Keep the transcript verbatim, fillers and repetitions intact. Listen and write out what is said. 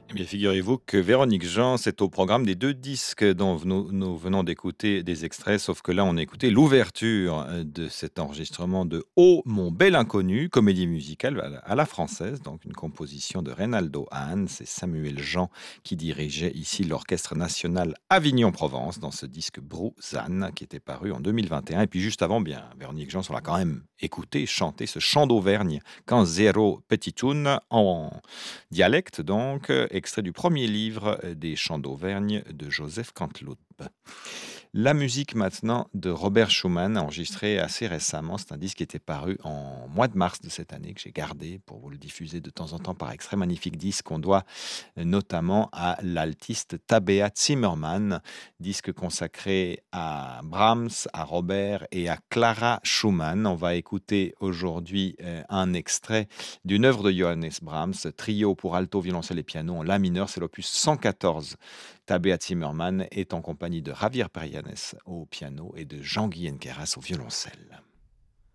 Eh bien, figurez-vous que Véronique Jean, c'est au programme des deux disques dont nous, nous venons d'écouter des extraits, sauf que là, on a écouté l'ouverture euh, de cet enregistrement de Oh, mon bel inconnu, comédie musicale à la, à la française, donc une composition de Reynaldo Hahn. C'est Samuel Jean qui dirigeait ici l'Orchestre national Avignon-Provence dans ce disque Brouzanne qui était paru en deux mille vingt et un. Et un. Et puis juste avant, bien, Véronique Jean, on l'a quand même écouté chanter ce chant d'Auvergne, Quand Zéro Petitoun, en dialecte donc, euh, extrait du premier livre euh, des Chants d'Auvergne de Joseph Canteloup. La musique maintenant de Robert Schumann, enregistrée assez récemment. C'est un disque qui était paru en mois de mars de cette année, que j'ai gardé pour vous le diffuser de temps en temps par extrait. Magnifique disque qu'on doit euh, notamment à l'altiste Tabea Zimmermann, disque consacré à Brahms, à Robert et à Clara Schumann. On va écouter aujourd'hui euh, un extrait d'une œuvre de Johannes Brahms, trio pour alto, violoncelle et piano en la mineur. C'est l'opus cent quatorze. Tabea Zimmermann est en compagnie de Javier Perianes au piano et de Jean-Guy Enqueras au violoncelle.